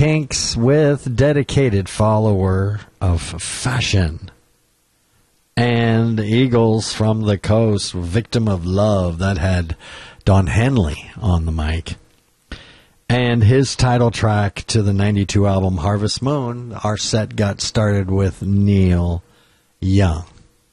Kinks with dedicated follower of fashion. And Eagles from the Coast, Victim of Love, that had Don Henley on the mic. And his title track to the 92 album Harvest Moon, our set got started with Neil Young.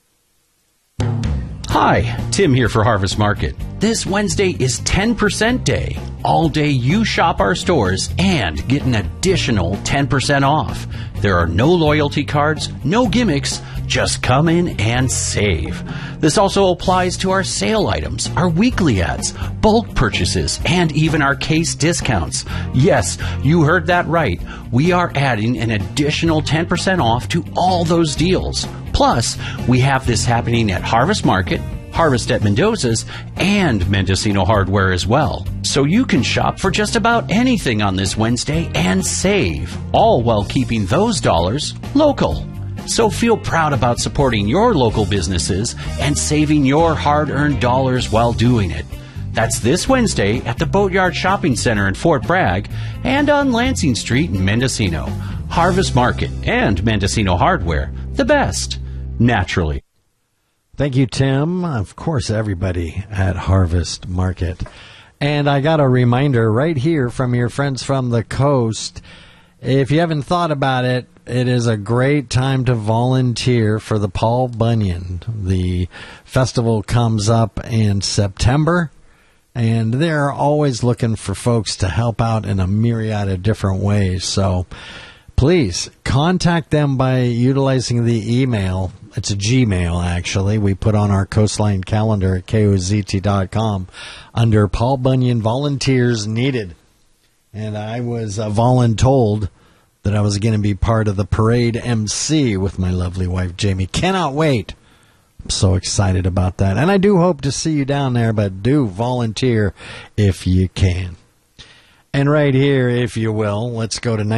Hi, Tim here for Harvest Market. This Wednesday is 10% day. All day you shop our stores and get an additional 10% off. There are no loyalty cards, no gimmicks, just come in and save. This also applies to our sale items, our weekly ads, bulk purchases, and even our case discounts. Yes, you heard that right. We are adding an additional 10% off to all those deals. Plus, we have this happening at Harvest Market, Harvest at Mendoza's, and Mendocino Hardware as well. So you can shop for just about anything on this Wednesday and save, all while keeping those dollars local. So feel proud about supporting your local businesses and saving your hard-earned dollars while doing it. That's this Wednesday at the Boatyard Shopping Center in Fort Bragg and on Lansing Street in Mendocino. Harvest Market and Mendocino Hardware, the best, naturally. Thank you, Tim. Of course, everybody at Harvest Market. And I got a reminder right here from your friends from the coast. If you haven't thought about it, it is a great time to volunteer for the Paul Bunyan. The festival comes up in September, and they're always looking for folks to help out in a myriad of different ways. So please contact them by utilizing the email. It's a Gmail, actually. We put on our Coastline calendar at KOZT.com under Paul Bunyan Volunteers Needed. And I was voluntold that I was going to be part of the parade MC with my lovely wife, Jamie. Cannot wait. I'm so excited about that. And I do hope to see you down there, but do volunteer if you can. And right here, if you will, let's go to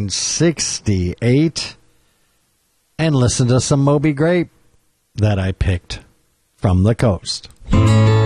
1968 and listen to some Moby Grape that I picked from the coast.